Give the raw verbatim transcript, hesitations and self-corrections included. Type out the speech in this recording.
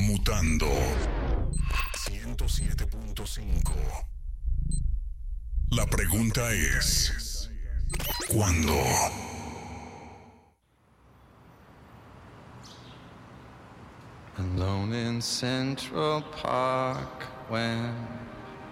Mutando ciento siete punto cinco. La pregunta es: ¿cuándo? Alone in Central Park when